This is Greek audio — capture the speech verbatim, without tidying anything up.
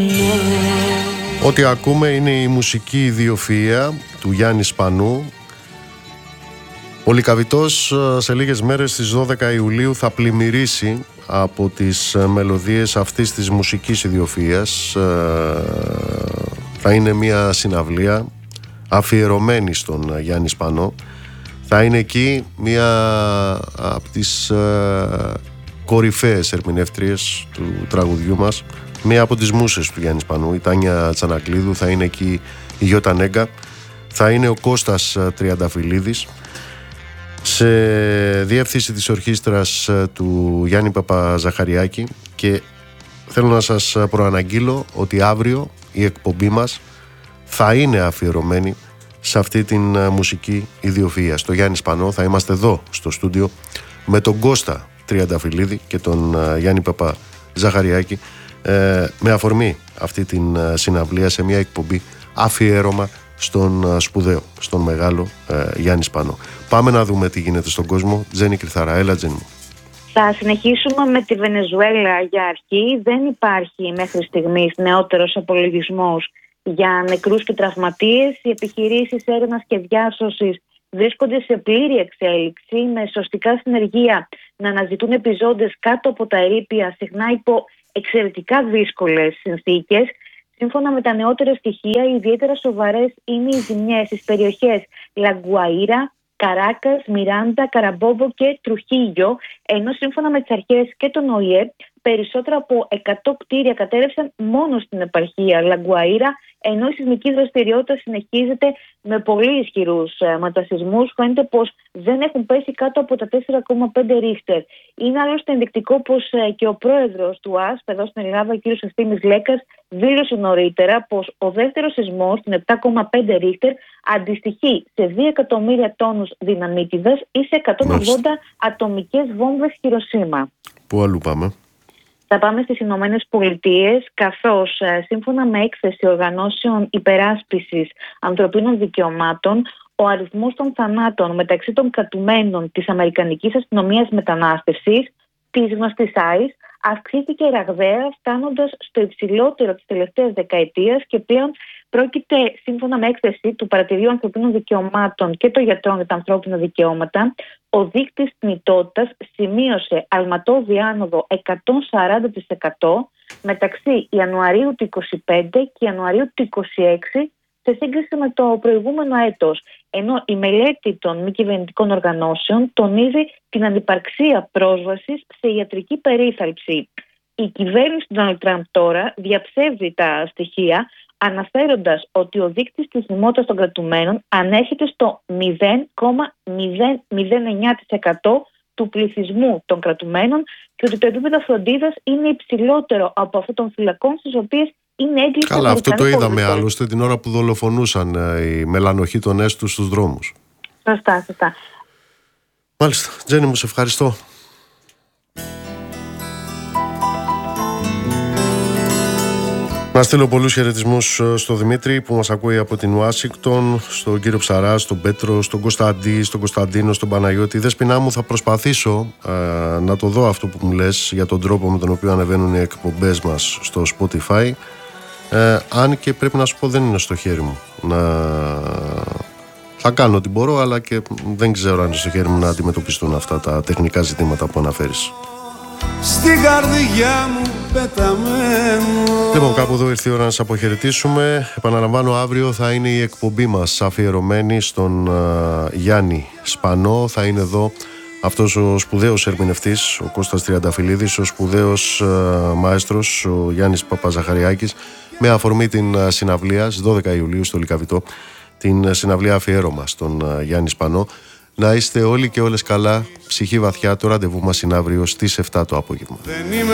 Ό,τι ακούμε είναι η μουσική ιδιοφυΐα του Γιάννη Σπανού. Ο Λυκαβητός σε λίγες μέρες στις δώδεκα Ιουλίου θα πλημμυρίσει από τις μελωδίες αυτής της μουσικής ιδιοφυΐας. Θα είναι μια συναυλία αφιερωμένη στον Γιάννη Σπανό. Θα είναι εκεί μια από τις κορυφαίες ερμηνεύτριες του τραγουδιού μας, μία από τις μούσες του Γιάννη Σπανού, η Τάνια Τσανακλίδου. Θα είναι εκεί η Γιώτα Νέγκα, θα είναι ο Κώστας Τριανταφυλλίδης, σε διεύθυνση της ορχήστρας του Γιάννη Παπαζαχαριάκη. Και θέλω να σας προαναγγείλω ότι αύριο η εκπομπή μας θα είναι αφιερωμένη σε αυτή την μουσική ιδιοφυΐα, στο Γιάννη Σπανό. Θα είμαστε εδώ στο στούντιο με τον Κώστα Τριανταφυλλίδη και τον Γιάννη Παπαζαχαριάκη, ε, με αφορμή αυτή την συναυλία, σε μια εκπομπή αφιέρωμα στον σπουδαίο, στον μεγάλο ε, Γιάννη Σπανό. Πάμε να δούμε τι γίνεται στον κόσμο. Τζέννη Κρυθαρά, έλα Τζέννη μου. Θα συνεχίσουμε με τη Βενεζουέλα για αρχή. Δεν υπάρχει μέχρι στιγμής νεότερος απολογισμός για νεκρούς και τραυματίες. Οι επιχειρήσεις έρευνας και διάσωσης βρίσκονται σε πλήρη εξέλιξη, με σωστικά συνεργεία να αναζητούν επιζώντες κάτω από τα ερείπια, συχνά υπό εξαιρετικά δύσκολες συνθήκες. Σύμφωνα με τα νεότερα στοιχεία, ιδιαίτερα σοβαρές είναι οι ζημιές στις περιοχές Λαγκουαΐρα, Καράκας, Μιράντα, Καραμπόμπο και Τρουχίγιο, ενώ σύμφωνα με τις αρχές και τον Ο Η Ε, περισσότερα από εκατό κτίρια κατέρευσαν μόνο στην επαρχία Λαγκουαΐρα, ενώ η σεισμική δραστηριότητα συνεχίζεται με πολύ ισχυρούς ε, ματασισμούς. Φαίνεται πως δεν έχουν πέσει κάτω από τα τέσσερα κόμμα πέντε ρίχτερ. Είναι άλλωστε ενδεικτικό πως ε, και ο πρόεδρος του ΆΣΠ εδώ στην Ελλάδα, ο κ. Ευθύμης Λέκας, δήλωσε νωρίτερα πως ο δεύτερος σεισμός, στην επτά κόμμα πέντε ρίχτερ, αντιστοιχεί σε δύο εκατομμύρια τόνους δυναμίτιδας ή σε εκατόν ογδόντα ατομικές βόμβες Χιροσίμα. Πού αλλού πάμε? Θα πάμε στις Ηνωμένες Πολιτείες, καθώς σύμφωνα με έκθεση οργανώσεων υπεράσπισης ανθρωπίνων δικαιωμάτων, ο αριθμός των θανάτων μεταξύ των κρατουμένων της Αμερικανικής Αστυνομίας Μετανάστευσης, της γνωστής άις, αυξήθηκε ραγδαία, φτάνοντας στο υψηλότερο της τελευταίας δεκαετίας, και πλέον πρόκειται, σύμφωνα με έκθεση του Παρατηρείου Ανθρωπίνων Δικαιωμάτων και των Γιατρών για τα Ανθρώπινα Δικαιώματα, ο δείκτης θνητότητας σημείωσε αλματώδη άνοδο εκατόν σαράντα τοις εκατό μεταξύ Ιανουαρίου του είκοσι πέντε και Ιανουαρίου του είκοσι έξι σε σύγκριση με το προηγούμενο έτος, ενώ η μελέτη των μη κυβερνητικών οργανώσεων τονίζει την ανυπαρξία πρόσβασης σε ιατρική περίθαλψη. Η κυβέρνηση του Ντόναλντ Τραμπ τώρα διαψεύδει τα στοιχεία, αναφέροντας ότι ο δείκτης της θυμότητας των κρατουμένων ανέρχεται στο μηδέν κόμμα μηδέν μηδέν εννιά τοις εκατό του πληθυσμού των κρατουμένων, και ότι το επίπεδο φροντίδας είναι υψηλότερο από αυτό των φυλακών στις οποίες είναι έγκληση. Καλά, αυτό το είδαμε άλλωστε την ώρα που δολοφονούσαν οι μελανοχείτονές τους στους δρόμους. Σωστά, σωστά. Μάλιστα. Τζέννη μου, σε ευχαριστώ. Να στείλω πολλούς χαιρετισμούς στο Δημήτρη που μας ακούει από την Ουάσιγκτον, στον κύριο Ψαρά, στον Πέτρο, στον Κωνσταντή, στον Κωνσταντίνο, στον Παναγιώτη. Δεσποινά μου, θα προσπαθήσω ε, να το δω αυτό που μου λες για τον τρόπο με τον οποίο ανεβαίνουν οι εκπομπές μας στο Spotify. Ε, αν και πρέπει να σου πω, δεν είναι στο χέρι μου να... Θα κάνω ό,τι μπορώ, αλλά και δεν ξέρω αν είναι στο χέρι μου να αντιμετωπιστούν αυτά τα τεχνικά ζητήματα που αναφέρεις. Στην καρδιά μου πεταμένο. Λοιπόν, κάπου εδώ ήρθε η ώρα να σας αποχαιρετήσουμε. Επαναλαμβάνω, αύριο θα είναι η εκπομπή μας αφιερωμένη στον uh, Γιάννη Σπανό. Θα είναι εδώ αυτός ο σπουδαίος ερμηνευτής, ο Κώστας Τριανταφυλλίδης, ο σπουδαίος uh, μαέστρος, ο Γιάννης Παπαζαχαριάκης, με αφορμή την uh, συναυλία στις δώδεκα Ιουλίου στο Λυκαβητό, την uh, συναυλία αφιέρωμα στον uh, Γιάννη Σπανό. Να είστε όλοι και όλες καλά, ψυχή βαθιά. Το ραντεβού μας είναι αύριο στις επτά το απόγευμα.